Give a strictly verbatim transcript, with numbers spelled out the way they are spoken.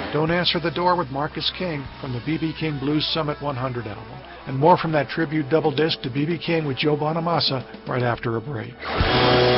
Don't Answer the Door with Marcus King from the B B King Blues Summit one hundred album. And more from that tribute double disc to B B King with Joe Bonamassa right after a break.